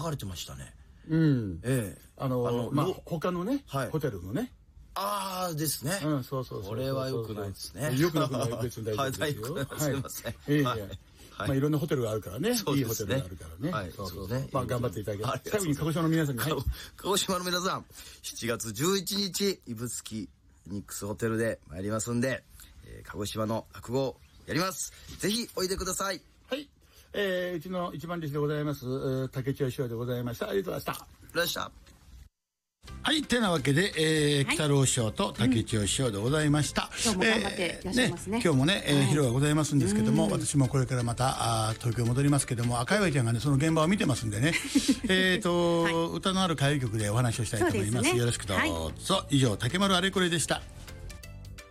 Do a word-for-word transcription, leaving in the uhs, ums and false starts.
かれてましたね。 うん。 ええ。 あの、あのまあ、他のね、 はい、 ホテルのね。 ああですね。 うん、そうそうそう。 これは良くないですね。 良くなくない、別に大丈夫ですよ。 はい、すみません。 ええ。まあ、いろんなホテルがあるからね。いいホテルがあるからね。 はい、そうですね。 まあ、頑張っていただきたい。最後に鹿児島の皆さんに。 鹿児島の皆さん、しちがつじゅういちにち、指宿ニックスホテルで参りますんで、鹿児島の落語をやります。ぜひおいでください。 はい。えー、うちの一番弟子でございます、竹千代師匠でございました。ありがとうございました。 ありがとうございました。 はい、てなわけで、えー、はい、北郎師匠と竹千代師匠でございました。 今日も頑張っていらっしゃいますね。 えー、ね今日もね、えー、披露がございますんですけども、私もこれからまたあ東京戻りますけども、赤岩ちゃんがねその現場を見てますんでね、えっと、はい、歌のある歌謡曲でお話をしたいと思います。よろしくどうぞ。はい、以上竹丸あれこれでした。